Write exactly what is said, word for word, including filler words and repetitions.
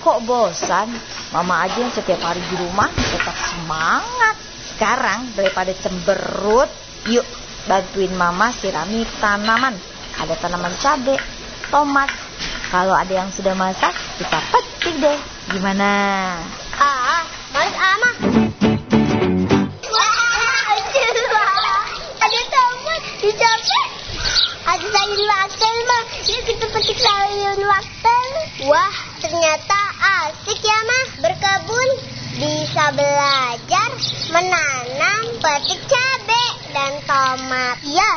Kok bosan? Mama aja yang setiap hari di rumah tetap semangat. Sekarang daripada cemberut, yuk bantuin Mama sirami tanaman. Ada tanaman cabai, tomat. Kalau ada yang sudah masak, kita petik deh. Gimana? Ah, males ama. Ada tomat di cabai. Ada sayur wortel, Bang. Yuk kita petik sayur wortel. Wah, ternyata asik ya, Mah. Berkebun bisa belajar menanam, petik cabai dan tomat. Ya.